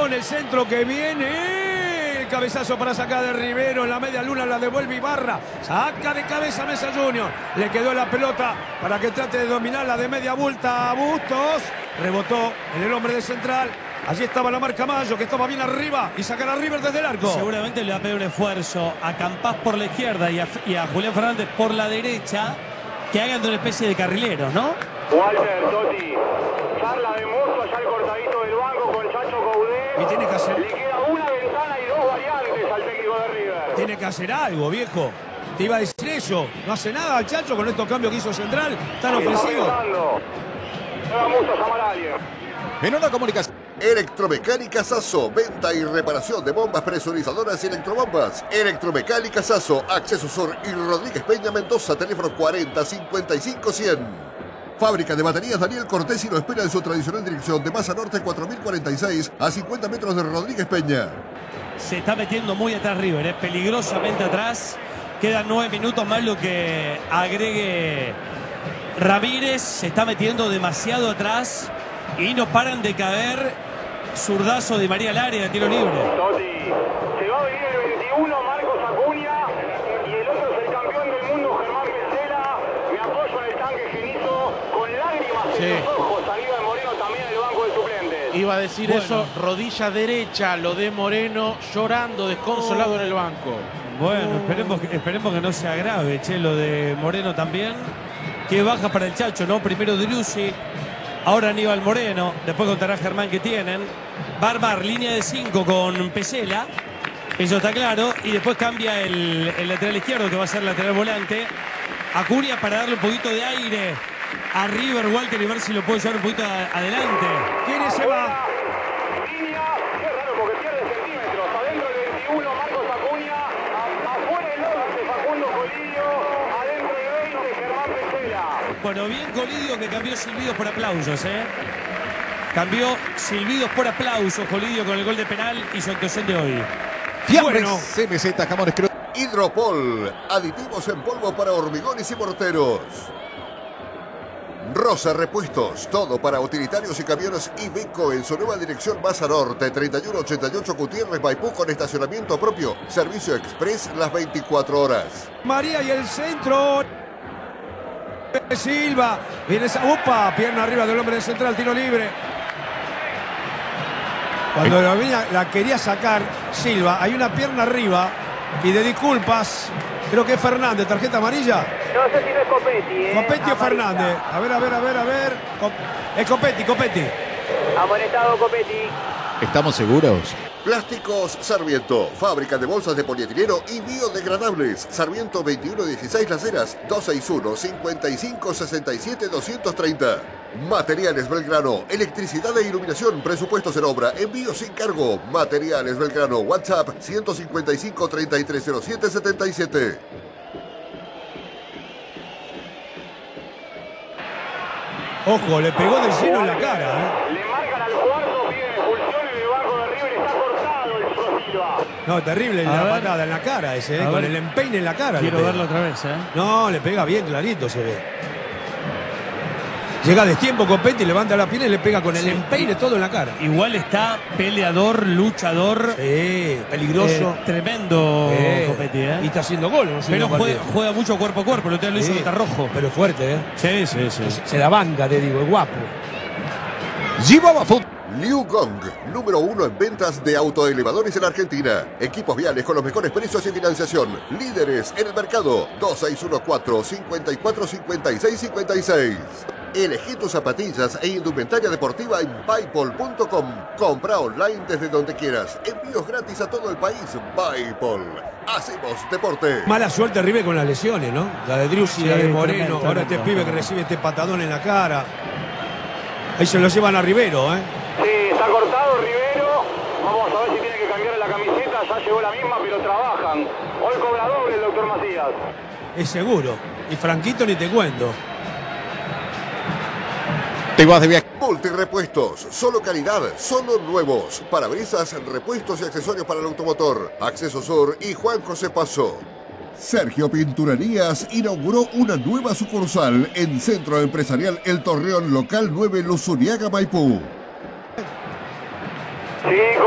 Atención, el centro que viene. El cabezazo para sacar de Rivero. En la media luna la devuelve Ibarra. Saca de cabeza Mesa Junior. Le quedó la pelota para que trate de dominar la de media vuelta a Bustos. Rebotó en el hombre de Central. Allí estaba la marca Mayo, que estaba bien arriba, y sacar a River desde el arco. Seguramente le va a pedir un esfuerzo a Campás por la izquierda y a Julián Fernández por la derecha, que hagan de una especie de carrileros, ¿no? Walter, Totti, charla de mozo allá al cortadito del banco con Chacho Coudet. Y tiene que hacer... Le queda una ventana y dos variantes al técnico de River. Tiene que hacer algo, viejo. Te iba a decir eso. No hace nada el Chacho con estos cambios que hizo Central, tan ofensivo. No vamos a llamar a alguien. En una comunicación. Electromecánica Sasso, venta y reparación de bombas presurizadoras y electrobombas. Electromecánica Sasso, Acceso Sur y Rodríguez Peña Mendoza, teléfono 40 55 100. Fábrica de baterías Daniel Cortés y lo espera en su tradicional dirección de Masa Norte 4046 a 50 metros de Rodríguez Peña. Se está metiendo muy atrás River, peligrosamente atrás. Quedan 9 minutos más lo que agregue Ramírez. Se está metiendo demasiado atrás y no paran de caer. Zurdazo de María al área de tiro libre. Totti, se va a venir el 21 Marcos Acuña y el otro es el campeón del mundo Germán Pesela. Me apoyo en el tanque Genizo con lágrimas en los ojos. Aníbal Moreno también en el banco de suplentes. Iba a decir eso, rodilla derecha, lo de Moreno llorando desconsolado en el banco. Bueno, esperemos que no se agrave, che, lo de Moreno también. Que baja para el Chacho, ¿no? Primero Driussi, ahora Aníbal Moreno, después contará Germán que tienen. Barbar, línea de 5 con Pesela, eso está claro. Y después cambia el lateral izquierdo, que va a ser lateral volante. Acuña para darle un poquito de aire a River, Walter, y ver si lo puede llevar un poquito adelante. ¿Quién se va? Línea, qué raro porque pierde centímetros. Adentro el 21 Marcos Acuña, afuera el 11 Facundo Colidio, adentro el 20 Germán Pesela. Bueno, bien Colidio, que cambió silbidos por aplausos, ¿eh? Cambió silbidos por aplausos Colidio con el gol de penal y su actuación de hoy. Fiambres, Bueno. CMZ, jamones creo. Hidropol, aditivos en polvo para hormigones y morteros. Rosa Repuestos, todo para utilitarios y camiones Iveco en su nueva dirección Masa Norte, 3188 Gutiérrez Maipú con estacionamiento propio. Servicio express las 24 horas. María y el centro. Silva. Viene esa. ¡Opa! Pierna arriba del hombre de Central, tiro libre. Cuando la quería sacar Silva, hay una pierna arriba. Pide disculpas. Creo que es Fernández, tarjeta amarilla. No sé si no es Copetti, Copetti o Fernández. A ver. Es Copetti. Amonestado Copetti. ¿Estamos seguros? Plásticos Sarmiento, fábrica de bolsas de polietileno y biodegradables. Sarmiento 2116 Las Heras, 261 55 67 230. Materiales Belgrano, electricidad e iluminación, presupuestos en obra, envío sin cargo. Materiales Belgrano, WhatsApp 155 3307 77. Ojo, le pegó de lleno en la cara. Le marcan al cuarto, piden expulsión en el banco de River, está cortado el Chico Silva. No, terrible A la ver. patada en la cara ese, A con ver. el empeine en la cara. Quiero le pega. verlo otra vez, ¿eh? No, le pega bien clarito, se ve. Llega a destiempo Copetti, levanta la pierna y le pega con el empeine todo en la cara. Igual está peleador, luchador. Peligroso. Tremendo Copetti, ¿eh? Y está haciendo gol. No sé, Pero una partida. juega mucho cuerpo a cuerpo, el otro día lo hizo contra Rojo. Pero fuerte, ¿eh? Sí. Se la banca, te digo, es guapo. Llevaba fútbol. Liu Gong, número 1 en ventas de autoelevadores en Argentina. Equipos viales con los mejores precios y financiación. Líderes en el mercado. 2614 54 56 56. Elegí tus zapatillas e indumentaria deportiva en paypol.com. Compra online desde donde quieras. Envíos gratis a todo el país. Paypol. Hacemos deporte. Mala suerte River con las lesiones, ¿no? La de Driussi, la de Moreno. tremendo, Ahora este tremendo. pibe que recibe este patadón en la cara. Ahí se lo llevan a Rivero, ¿eh? Sí, está cortado Rivero. Vamos a ver si tiene que cambiar la camiseta. Ya llegó la misma, pero trabajan. Hoy cobra doble el doctor Macías. Es seguro. Y Franquito ni te cuento. Te vas de viaje. Multirepuestos, solo calidad, solo nuevos. Parabrisas, repuestos y accesorios para el automotor. Acceso Sur y Juan José Paso. Sergio Pinturerías inauguró una nueva sucursal en Centro Empresarial El Torreón, local 9 Luzuriaga, Maipú. Sí,